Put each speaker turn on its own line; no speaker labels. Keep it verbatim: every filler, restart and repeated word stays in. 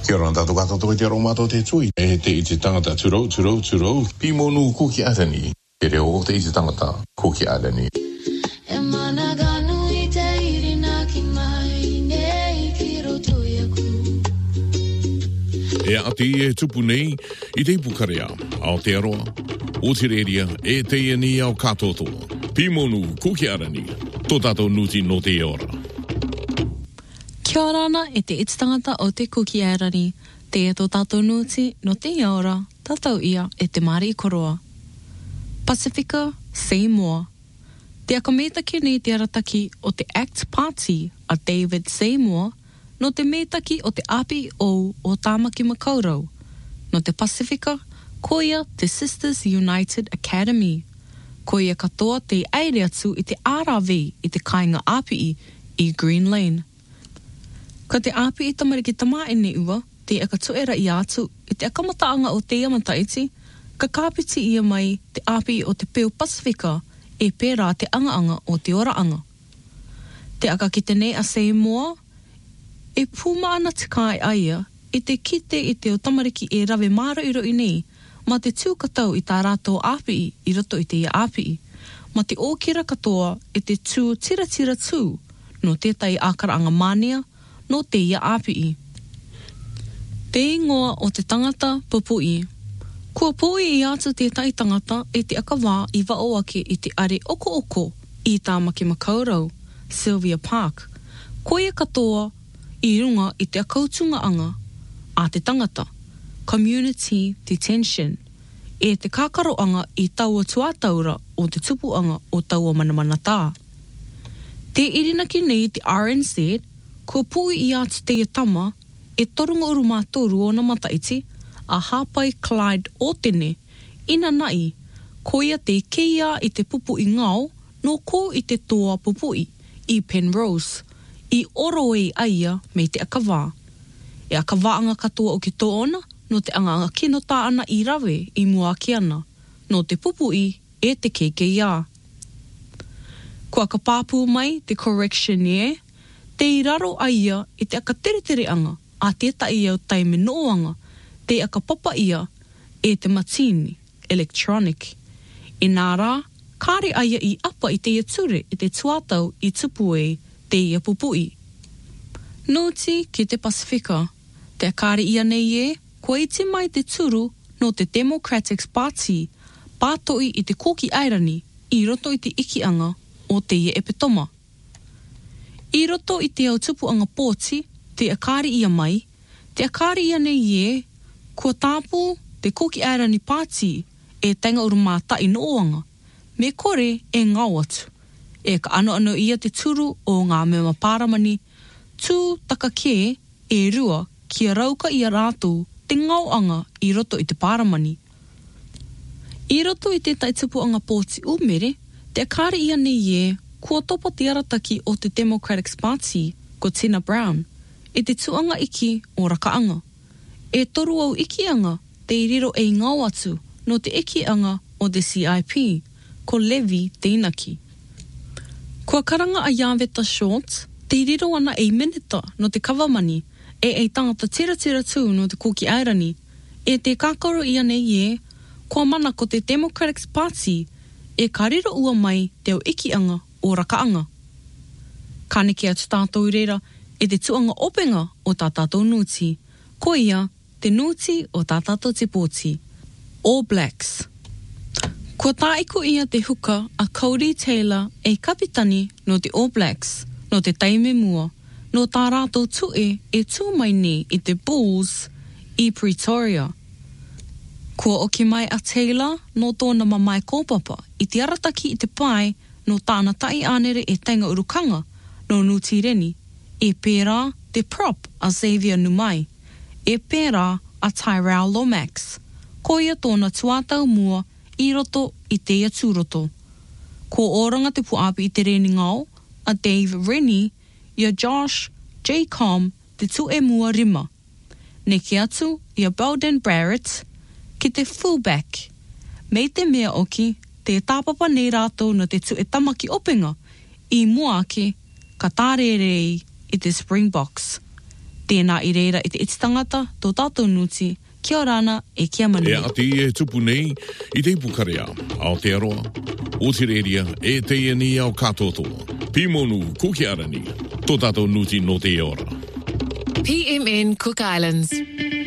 Kia ora tātou katoa te aromato te tui. E te i te tangata turou, turou, turou. Pimonu kuki arani. E reo o te i te tangata kuki arani.
E mana ganu i te irina ki mai nei ki roto ia ku.
E ati e tupu nei i te ipukarea ao te aroa. O te reria e te iani ao katotoa. Pimonu kuki arani. Tō tātou nuti no te ora.
Kia ora ana e te ititangata o te kuki airani, te e tō tātou nuti no te ora, tātou ia e te mari i koroa. Pacifica Seymour. Te akametaki nei te arataki o te Act Party a David Seymour, no te metaki o te api o o Tāmaki Makaurau. No te Pacifica, koia te Sisters United Academy. Koia katoa te aere atu i te R R V i te kāinga api i Green Lane. Ko te api i tamariki tamā e ne ua, te aka tuera i atu, i te akamataanga o te amataiti, ka kāpiti ia mai te api o te Peo Pasifika e pērā te anga-anga o te oraanga. Te aka ki te ne a Seymour, e pūma ana te kai aia, i te kite i te o tamariki e rawe mara iro i nei, ma te tūkatau i tā rātou api i roto i te ia api, ma te ōkira katoa i te tū tira tira tū, no tētai ākaraanga mānia, no te ia api. Te ingoa o te tangata pupui. Kua pui i atu tētai tangata e te akawā i waoake i te are oko oko i Tāmaki Makaurau, Sylvia Park. Koia katoa i runga i te akautunga anga a te tangata, community detention, e te kākaroanga i taua tuataura o te tupuanga o taua manamanatā. Te irinaki nei te R N Z, kua pui i atu te tama, e torunga uru mātoru o na mataiti, a Hapai Clyde o tene, ina nai, koia te keia i te pupu i ngau, no ko i te toa pupui, i Penrose, i oroe aia me te akawā. E akawaanga katoa o ki tōna, no te anganga kino tā ana i rawe i mua ki ana, no te pupui e te keikeia. Kua ka pāpū mai te correctionnaire, te iraro aia i te aka tere anga, a tētai au taime noanga, te aka papa ia e te matini, electronic. I nā rā, kāre aia i apa i te ture i te tuatau i tupue te ia pupui. Nōti ki te Pasifika, te kāre ia nei e, ko iti mai te turu no te Democratic Party, pātoi i te koki airani, i roto i te ikianga o te ia epetoma. I roto i te au tupuanga pōti, te akari ia mai, te akari ia nei e, kua tāpū te koki airani pāti e tenga urumata i noanga, me kore e ngau atu. E ka ano ano ia te turu o ngā mea pāramani, tū taka ke e rua kia rauka ia rātou te ngauanga i roto i te pāramani. I roto i te taitupuanga pōti umere, te akari ia nei e, kua topa te arataki o te Democratic Party, ko Tina Brown, e te tuanga iki o rakaanga. E toru au ikianga te iriro e ngau atu no te ikianga o te C I P, ko Levi te inaki. Kua karanga a Yaveta Shorts, te iriro ana e minita no te kawamani, e e tangata tira tira tū no te koki airani, e te kakaro ia nei e, kua mana ko te Democratic Party, e kariro ua mai te au ikianga o rakaanga. Kaneke atu tātou reira e te tuanga openga o tā tātou nuti, ko ia te nuti o tā tātou te pōti. All Blacks. Kua tāiko ia te huka a Cody Taylor e kapitani no te All Blacks, no te taime mua, no tā rātou tue e tū mai ni i te Bulls i Pretoria. Kua oki mai a Taylor no tōna mamai kōpapa i te arataki i te pai no tāna tai anere e tenga urukanga no Nuti Reni, e pērā te prop a Xavier Numai, e pērā a Tyrell Lomax, koia tōna tuatau mua i roto i te aturoto. Ko oranga te puapi i te reni ngau, a Dave Rennie, i a Josh J. Com te tu e mua rima. Neki atu i a Belden Barrett, ki te fullback. Mei te mea oki, te tāpapa nei rātou no te tu e tamaki openga, i mua ake, ka tārerei i te Springboks. Te Tēnā i reira i te iti tangata, tō tātou nuti, kia rana e kia manu.
E ati e tupu nei, i te Pukarea, Aotearoa, Otireria, e te iani au katotoa. Pimonu Kukiarani, tō tātou nuti no te ora.
P M N Cook Islands.